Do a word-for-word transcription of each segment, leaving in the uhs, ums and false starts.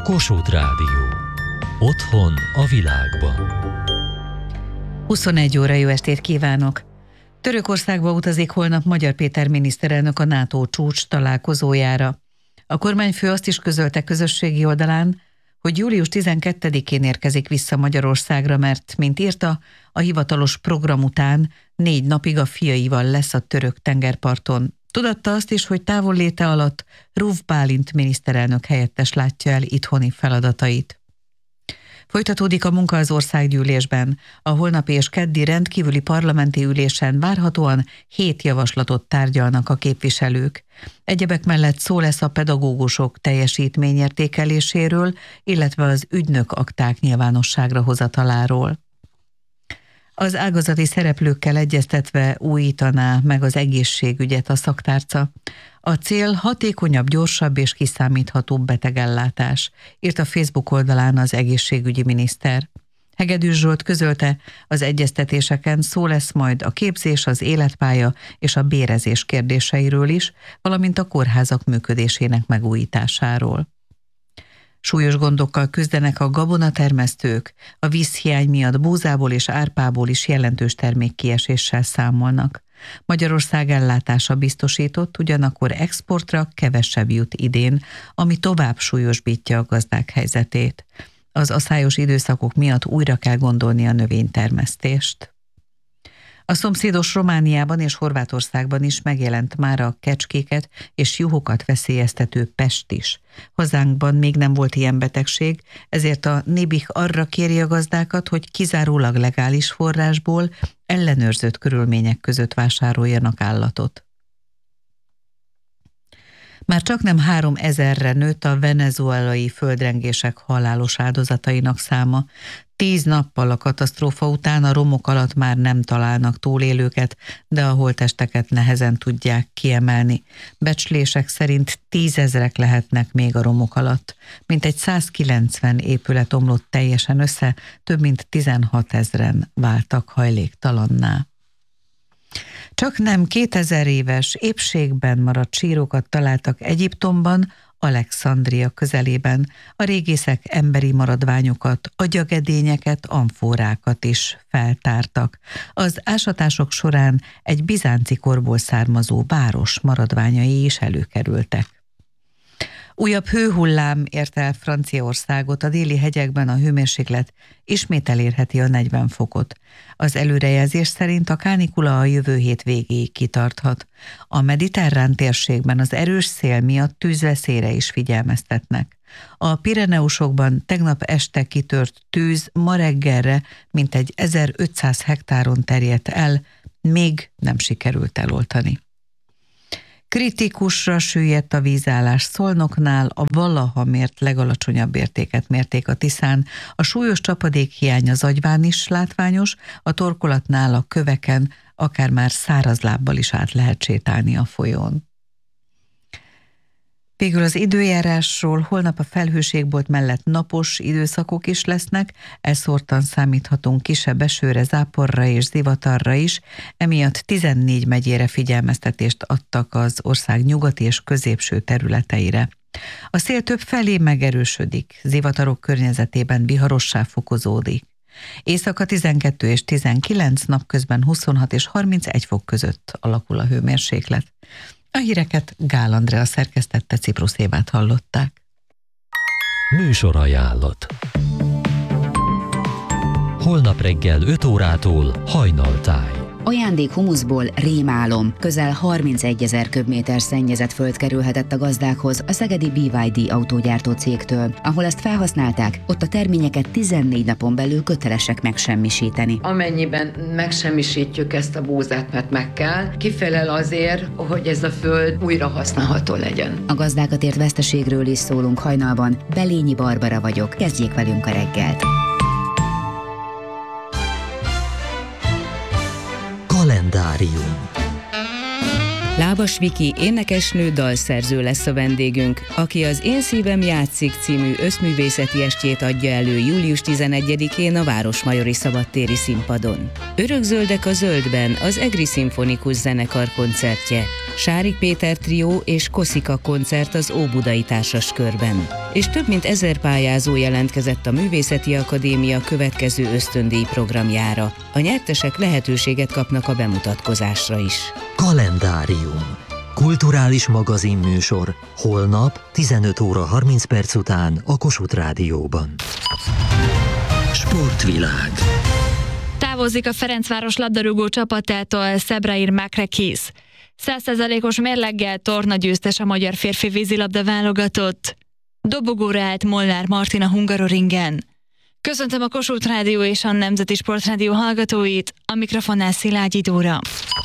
Kossuth Rádió. Otthon a világban. huszonegy óra, jó estét kívánok! Törökországba utazik holnap Magyar Péter miniszterelnök a NATO csúcs találkozójára. A kormányfő azt is közölte közösségi oldalán, hogy július tizenkettedikén érkezik vissza Magyarországra, mert, mint írta, a hivatalos program után négy napig a fiaival lesz a török tengerparton. Tudatta azt is, hogy távolléte alatt Ruf Bálint miniszterelnök helyettes látja el itthoni feladatait. Folytatódik a munka az országgyűlésben. A holnapi és keddi rendkívüli parlamenti ülésen várhatóan hét javaslatot tárgyalnak a képviselők. Egyebek mellett szó lesz a pedagógusok teljesítményértékeléséről, illetve az ügynök akták nyilvánosságra hozataláról. Az ágazati szereplőkkel egyeztetve újítaná meg az egészségügyet a szaktárca. A cél hatékonyabb, gyorsabb és kiszámíthatóbb betegellátás, írt a Facebook oldalán az egészségügyi miniszter. Hegedűs Zsolt közölte, az egyeztetéseken szó lesz majd a képzés, az életpálya és a bérezés kérdéseiről is, valamint a kórházak működésének megújításáról. Súlyos gondokkal küzdenek a gabonatermesztők, a vízhiány miatt búzából és árpából is jelentős termékkieséssel számolnak. Magyarország ellátása biztosított, ugyanakkor exportra kevesebb jut idén, ami tovább súlyosbítja a gazdák helyzetét. Az aszályos időszakok miatt újra kell gondolni a növénytermesztést. A szomszédos Romániában és Horvátországban is megjelent már a kecskéket és juhokat veszélyeztető pest is. Hazánkban még nem volt ilyen betegség, ezért a Nébih arra kéri a gazdákat, hogy kizárólag legális forrásból, ellenőrzött körülmények között vásároljanak állatot. Már csaknem három ezerre nőtt a venezuelai földrengések halálos áldozatainak száma. Tíz nappal a katasztrófa után a romok alatt már nem találnak túlélőket, de a holttesteket nehezen tudják kiemelni. Becslések szerint tízezrek lehetnek még a romok alatt. Mintegy százkilencven épület omlott teljesen össze, több mint tizenhatezren váltak hajléktalanná. Csak nem kétezer éves épségben maradt sírokat találtak Egyiptomban, Alexandria közelében. A régészek emberi maradványokat, agyagedényeket, amfórákat is feltártak. Az ásatások során egy bizánci korból származó város maradványai is előkerültek. Újabb hőhullám érte el Franciaországot, a déli hegyekben a hőmérséklet ismét elérheti a negyven fokot. Az előrejelzés szerint a kánikula a jövő hét végéig kitarthat. A mediterrán térségben az erős szél miatt tűzveszélyre is figyelmeztetnek. A Pireneusokban tegnap este kitört tűz ma reggelre mintegy ezerötszáz hektáron terjedt el, még nem sikerült eloltani. Kritikusra süllyedt a vízállás Szolnoknál, a valaha mért legalacsonyabb értéket mérték a Tiszán, a súlyos csapadékhiány az Agyván is látványos, a torkolatnál a köveken akár már száraz lábbal is át lehet sétálni a folyón. Végül az időjárásról: holnap a felhőségbolt mellett napos időszakok is lesznek, elszórtan számíthatunk kisebb esőre, záporra és zivatarra is, emiatt tizennégy megyére figyelmeztetést adtak az ország nyugati és középső területeire. A szél több felé megerősödik, zivatarok környezetében viharossá fokozódik. Éjszaka tizenkettő és tizenkilenc, napközben huszonhat és harmincegy fok között alakul a hőmérséklet. A híreket Gál Andrea szerkesztette, Ciprus Évát hallották. Műsorajánlat. Holnap reggel öt órától Hajnaltáj. Ajándék humuszból rémálom. Közel harmincegyezer köbméter szennyezett föld kerülhetett a gazdákhoz a szegedi bé vé dé autógyártó cégtől. Ahol ezt felhasználták, ott a terményeket tizennégy napon belül kötelesek megsemmisíteni. Amennyiben megsemmisítjük ezt a búzát, mert meg kell, kifelel azért, hogy ez a föld újra használható legyen. A gazdákat ért veszteségről is szólunk hajnalban. Belényi Barbara vagyok. Kezdjék velünk a reggelt. Kalendárium. Lábas Viki énekesnő dalszerző lesz a vendégünk, aki az Én szívem játszik című összművészeti estjét adja elő július tizenegyedikén a Városmajori Szabadtéri Színpadon. Örökzöldek a zöldben az Egri Szimfonikus Zenekar koncertje, Sárik Péter trió és Koszika koncert az Óbudai Társaskörben. És több mint ezer pályázó jelentkezett a Művészeti Akadémia következő ösztöndíj programjára. A nyertesek lehetőséget kapnak a bemutatkozásra is. Kalendárium. Kulturális magazinműsor. Holnap tizenöt óra harminc perc után a Kossuth Rádióban. Sportvilág. Távozik a Ferencváros labdarúgó csapatától Sebrair Makrekis. száz százalékos mérleggel tornagyőztes a magyar férfi vízilabda válogatott. Dobogóra állt Molnár Martin a Hungaroringen. Köszöntöm a Kossuth Rádió és a Nemzeti Sportrádió hallgatóit, a mikrofonnál Szilágyi Dóra.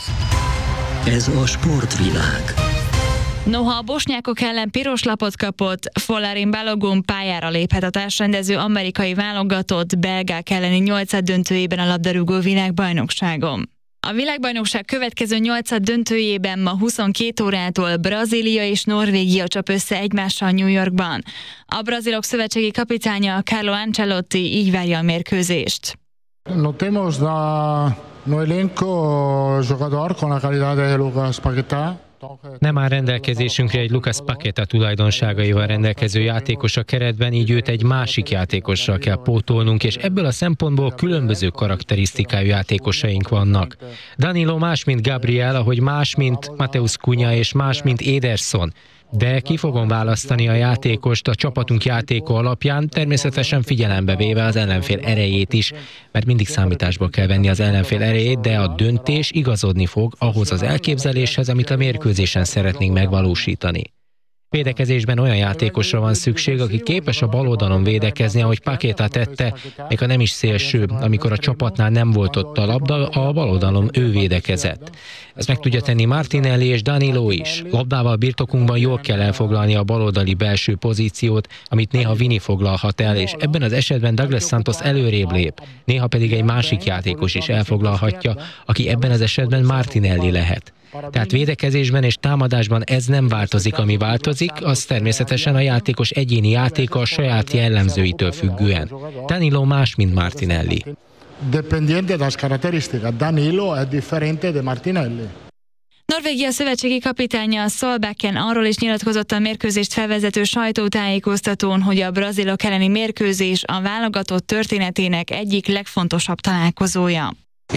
Ez a Sportvilág. Noha a bosnyákok ellen piros lapot kapott, Folarin Balogun pályára léphet a társrendező amerikai válogatott belgák elleni nyolcad döntőjében a labdarúgó világbajnokságon. A világbajnokság következő nyolcad döntőjében ma huszonkét órától Brazília és Norvégia csap össze egymással New Yorkban. A brazilok szövetségi kapitánya Carlo Ancelotti így várja a mérkőzést. No temos na, no elenco jogador con la calidad de Lucas Paquetá. Nem áll rendelkezésünkre egy Lucas Paqueta tulajdonságaival rendelkező játékos a keretben, így őt egy másik játékossal kell pótolnunk, és ebből a szempontból különböző karakterisztikájú játékosaink vannak. Danilo más, mint Gabriel, ahogy más, mint Mateus Cunha, és más, mint Ederson. De ki fogom választani a játékost a csapatunk játéka alapján, természetesen figyelembe véve az ellenfél erejét is, mert mindig számításba kell venni az ellenfél erejét, de a döntés igazodni fog ahhoz az elképzeléshez, amit a mérkőzésen szeretnénk megvalósítani. Védekezésben olyan játékosra van szükség, aki képes a bal oldalon védekezni, ahogy Paqueta tette, még ha nem is szélső, amikor a csapatnál nem volt ott a labda, a bal oldalon ő védekezett. Ezt meg tudja tenni Martinelli és Danilo is. Labdával birtokunkban jól kell elfoglalni a baloldali belső pozíciót, amit néha Vini foglalhat el, és ebben az esetben Douglas Santos előrébb lép. Néha pedig egy másik játékos is elfoglalhatja, aki ebben az esetben Martinelli lehet. Tehát védekezésben és támadásban ez nem változik, ami változik, az természetesen a játékos egyéni játéka a saját jellemzőitől függően. Danilo más, mint Martinelli. Dependiente das características, Danilo es diferente de Martinelli. Norvégia szövetségi kapitánya Solbakken arról is nyilatkozott a mérkőzést felvezető sajtótájékoztatón, hogy a brazilok elleni mérkőzés a válogatott történetének egyik legfontosabb találkozója.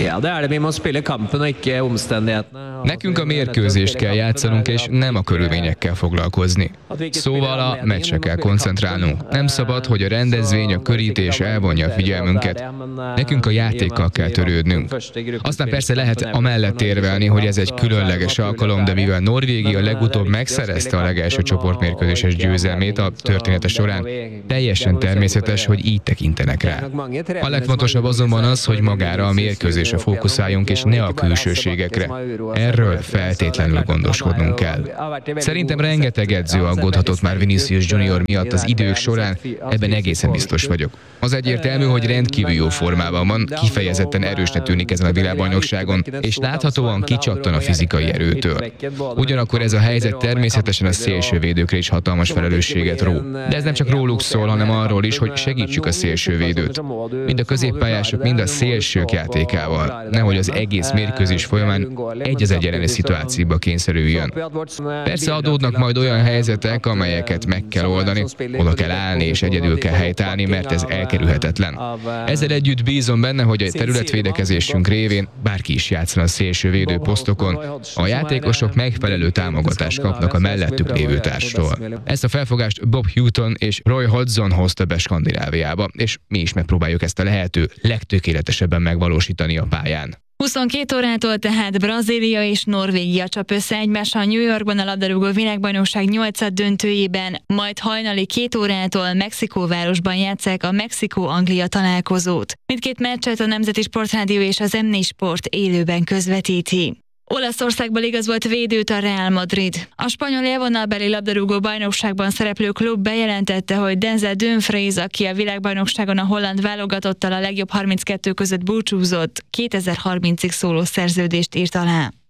Nekünk a mérkőzést kell játszanunk, és nem a körülményekkel foglalkozni. Szóval a meccsre kell koncentrálnunk. Nem szabad, hogy a rendezvény, a körítés elvonja a figyelmünket. Nekünk a játékkal kell törődnünk. Aztán persze lehet amellett érvelni, hogy ez egy különleges alkalom, de mivel Norvégia legutóbb megszerezte a legelső csoportmérkőzéses győzelmét a története során, teljesen természetes, hogy így tekintenek rá. A legfontosabb azonban az, hogy magára a mérkőzés a fókuszáljunk, és ne a külsőségekre. Erről feltétlenül gondoskodnunk kell. Szerintem rengeteg edző aggódhatott már Vinicius Junior miatt az idők során, ebben egészen biztos vagyok. Az egyértelmű, hogy rendkívül jó formában van, kifejezetten erősnek tűnik ezen a világbajnokságon, és láthatóan kicsattan a fizikai erőtől. Ugyanakkor ez a helyzet természetesen a szélsővédőkre is hatalmas felelősséget ró. De ez nem csak róluk szól, hanem arról is, hogy segítsük a szélsővédőt. Mind a középpályások, mind a szélsők játékával. Nehogy az egész mérkőzés folyamán egy az egy elleni szituációba kényszerüljön. Persze adódnak majd olyan helyzetek, amelyeket meg kell oldani, oda kell állni és egyedül kell helytállni, mert ez elkerülhetetlen. Ezzel együtt bízom benne, hogy a területvédekezésünk révén bárki is játszon a szélsővédő posztokon, a játékosok megfelelő támogatást kapnak a mellettük lévő társtól. Ezt a felfogást Bob Houghton és Roy Hodgson hozta be Skandináviába, és mi is megpróbáljuk ezt a lehető legtökéletesebben megvalósítani a pályán. huszonkét órától tehát Brazília és Norvégia csap össze egymással New Yorkban a labdarúgó világbajnokság nyolcad döntőjében, majd hajnali két órától Mexikóvárosban játsszák a Mexikó-Anglia találkozót. Mindkét meccset a Nemzeti Sportrádió és az em négy Sport élőben közvetíti. Olaszországból igazolt védőt a Real Madrid. A spanyol élvonalbeli labdarúgó bajnokságban szereplő klub bejelentette, hogy Denzel Dumfries, aki a világbajnokságon a holland válogatottal a legjobb harminckettő között búcsúzott, kétezer-harmincig szóló szerződést írt alá.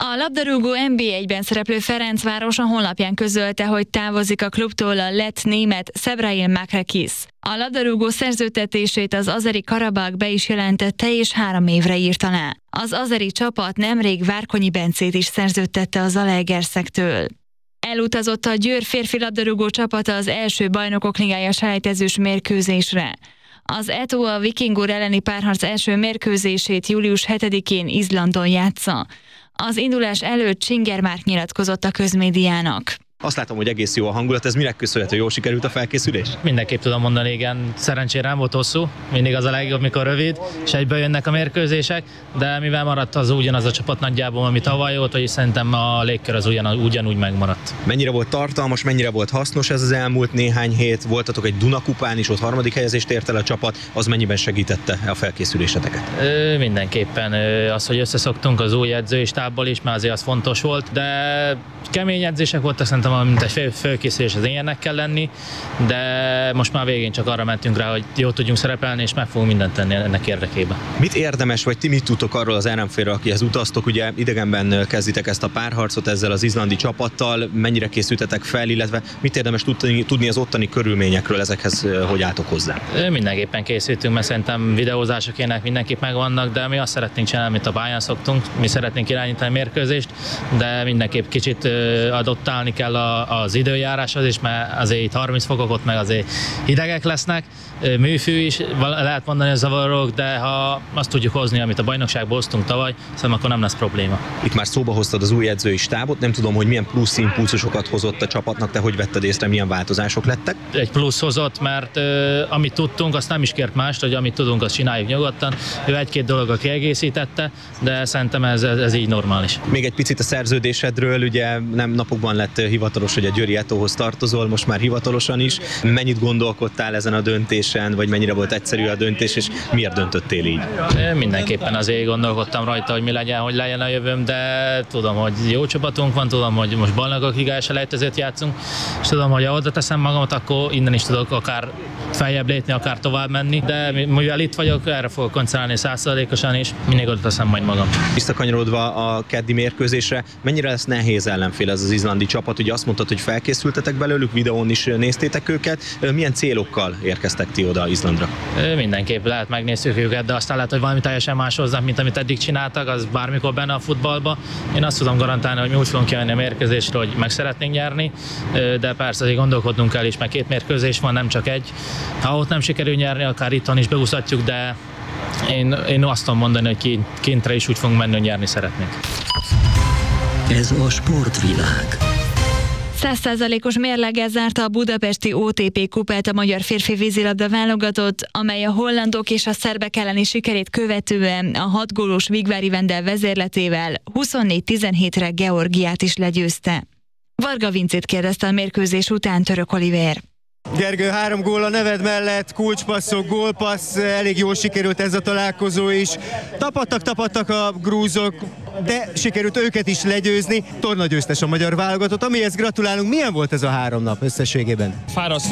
A labdarúgó en bé egyben szereplő Ferencváros a honlapján közölte, hogy távozik a klubtól a lett német Cebrail Makrakis. A labdarúgó szerződtetését az azeri Karabag be is jelentette, és három évre írt alá. Az azeri csapat nemrég Várkonyi Bencét is szerződtette a Zalaegerszektől. Elutazott a Győr férfi labdarúgó csapata az első Bajnokok Ligája selejtezős mérkőzésre. Az é té o a Vikingur elleni párharc első mérkőzését július hetedikén Izlandon játsza. Az indulás előtt Csinger Márk nyilatkozott a közmédiának. Azt látom, hogy egész jó a hangulat, ez minek köszönhető, jól sikerült a felkészülés? Mindenképp tudom mondani, igen, szerencsére nem volt hosszú, mindig az a legjobb, mikor rövid, és egyből jönnek a mérkőzések, de mivel maradt az ugyanaz a csapat nagyjából, ami tavaly volt, hogy szerintem a légkör az ugyan, ugyanúgy megmaradt. Mennyire volt tartalmas, mennyire volt hasznos ez az elmúlt néhány hét? Voltatok egy Dunakupán is, ott harmadik helyezést ért el a csapat, az mennyiben segítette a felkészüléseteket? Ö, mindenképpen ö, az, hogy összeszoktunk az új edzői stábbal is, mert azért az fontos volt, de kemény edzések voltak, szerintem mint egy felkészülés az ilyennek kell lenni, de most már végén csak arra mentünk rá, hogy jól tudjunk szerepelni, és meg fogunk mindent tenni ennek érdekében. Mit érdemes, vagy ti mit tudtok arról az Áremfélről, akihez utaztok? Ugye idegenben kezditek ezt a párharcot ezzel az izlandi csapattal, mennyire készültetek fel, illetve mit érdemes tudni, tudni az ottani körülményekről, ezekhez hogy álltok hozzá? Mindenképpen készültünk, mert szerintem videózások ilyenek mindenképp megvannak, de mi azt szeretnénk csinálni, amit a pályán szoktunk. Mi szeretnénk irányítani a mérkőzést, de mindenképp kicsit adoptálni kell az időjáráshoz is, mert azért itt harminc fokok, ott meg azért hidegek lesznek, műfű is, lehet mondani a zavarok, de ha azt tudjuk hozni, amit a bajnokságból hoztunk tavaly, szerintem akkor nem lesz probléma. Itt már szóba hoztad az új edzői stábot, nem tudom, hogy milyen plusz impulzusokat hozott a csapatnak, te hogy vetted észre, milyen változások lettek? Egy plusz hozott, mert uh, amit tudtunk, azt nem is kért mást, hogy amit tudunk, azt csináljuk nyugodtan. Ő egy-két dologgal kiegészítette, de szerintem ez, ez, ez így normális. Még egy picit a szerződésedről, ugye nem napokban lett hivatalos, hogy a Győri é té o-hoz tartozol, most már hivatalosan is. Mennyit gondolkodtál ezen a döntésen, vagy mennyire volt egyszerű a döntés, és miért döntöttél így? Én mindenképpen azért gondolkodtam rajta, hogy mi legyen, hogy legyen a jövőm, de tudom, hogy jó csapatunk van, tudom, hogy most Bajnokok Ligája selejtezőt játszunk, és tudom, hogy ha oda teszem magamat, akkor innen is tudok akár feljebb lépni, akár tovább menni, de mivel itt vagyok, erre fogok koncentrálni száz százalékosan is, mindig oda teszem majd magam. Visszakanyarodva a keddi mérkőzésre, mennyire lesz nehéz ellenfél ez az izlandi csapat? Ugye azt mondtad, hogy felkészültetek belőlük, videón is néztétek őket. Milyen célokkal érkeztek ti oda Izlandra? Mindenképp lehet megnézzük őket, de aztán lehet, hogy valami teljesen más hoznak, mint amit eddig csináltak, az bármikor benne a futballba. Én azt tudom garantálni, hogy mi úgy fogunk kijönni a mérkőzésre, hogy meg szeretnénk nyerni, de persze azért gondolkodnunk kell is, mert két mérkőzés van, nem csak egy. Ha ott nem sikerül nyerni, akár itthon is beúszhatjuk, de én, én azt tudom mondani, hogy kintre is úgy fogunk menni, hogy nyerni szeretnénk. Ez a sportvilág. száz százalékos mérleggel zárta a budapesti o té pé kupát a magyar férfi vízilabda válogatott, amely a hollandok és a szerbek elleni sikerét követően a hat gólos Vigvári Vendel vezérletével huszonnégy tizenhétre Georgiát is legyőzte. Varga Vincét kérdezte a mérkőzés után Török Olivér. Gergő, három gól a neved mellett, kulcspasszok, gólpassz, elég jól sikerült ez a találkozó is. Tapadtak, tapadtak a grúzok, de sikerült őket is legyőzni. Tornagyőztes a magyar válogatott, amihez gratulálunk. Milyen volt ez a három nap összességében? Fárasztó